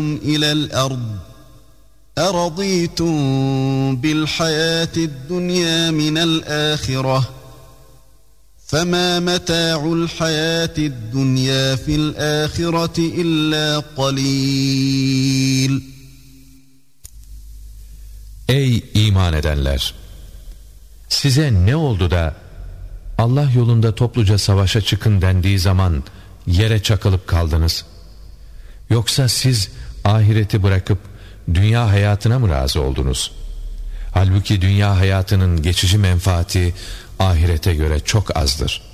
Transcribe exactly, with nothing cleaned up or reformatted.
إلى الأرض أرضيتم بالحياة الدنيا من الآخرة فما متاع الحياة الدنيا في الآخرة إلا قليل. Ey iman edenler! Size ne oldu da Allah yolunda topluca savaşa çıkın dendiği zaman yere çakılıp kaldınız? Yoksa siz ahireti bırakıp dünya hayatına mı razı oldunuz? Halbuki dünya hayatının geçici menfaati ahirete göre çok azdır.